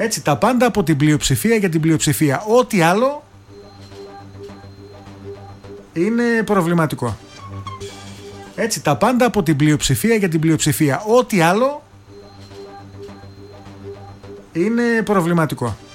Έτσι, τα πάντα από την πλειοψηφία για την πλειοψηφία. Ό,τι άλλο είναι προβληματικό. Έτσι, τα πάντα από την πλειοψηφία για την πλειοψηφία. Ό,τι άλλο είναι προβληματικό.